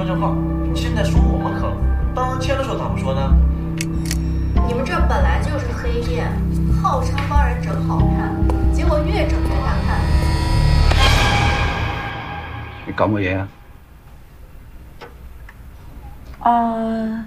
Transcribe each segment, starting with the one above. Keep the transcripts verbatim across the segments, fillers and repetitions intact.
证号，你现在说我们坑，当时签的时候咋不说呢？ 你们这本来就是黑店，号称帮人整好看，结果越整越难看。 你講乜嘢啊？ 啊，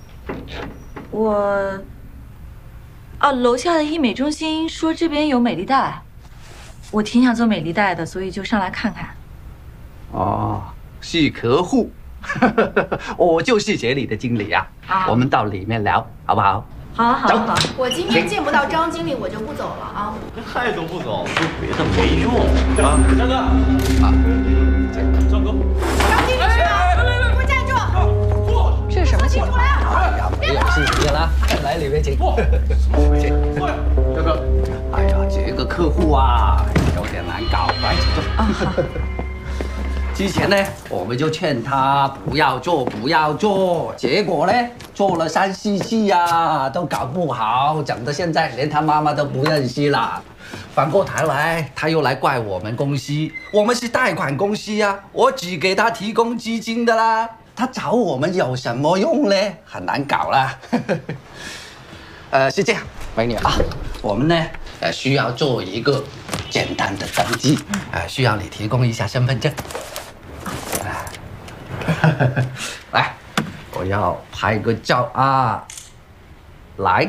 我啊，楼下的医美中心说这边有美丽贷，我挺想做美丽贷的，所以就上来看看。 哦，是客户，我就是这里的经理啊。 好， 我们到里面聊，好不好？ 好啊，好啊，好啊。 我今天见不到张经理，我就不走了啊！ 还都不走，说别的没用啊！张哥，啊，张哥， 张经理去哪？给我站住！ 坐。 这是什么情况呀？ 哎呀，没有事情了，来里面请。 坐。 请。 坐。张哥， 哎呀，这个客户啊，有点难搞，来请坐。之前呢，我们就劝他不要做，不要做，结果呢，做了三四次呀，都搞不好，整得现在连他妈妈都不认识了。反过头来，他又来怪我们公司，我们是贷款公司呀，我只给他提供资金的啦，他找我们有什么用呢？很难搞啦。呃，是这样，美女啊，我们呢，呃，需要做一个简单的登记，呃，需要你提供一下身份证。来，我要拍个照啊！来，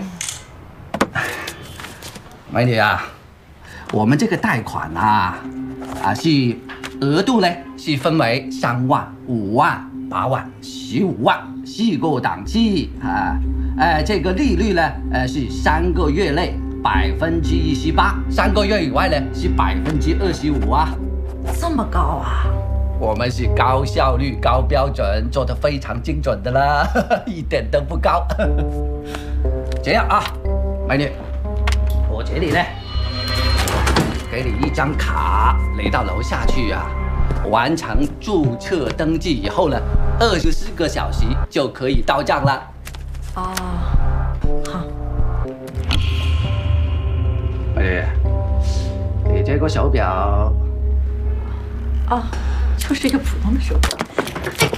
美女啊，我们这个贷款啊，啊是额度呢是分为三万、五万、八万、十五万四个档期啊。呃，这个利率呢，呃是三个月内百分之一十八，三个月以外呢是百分之二十五啊。 这么高啊？ 我们是高效率、高标准，做得非常精准的啦，一点都不高。这样啊，美女，我这里呢，给你一张卡，你到楼下去啊，完成注册登记以后呢，二十四个小时就可以到账了。 哦，好。 美女，你这个手表， 哦，就是一个普通的手表。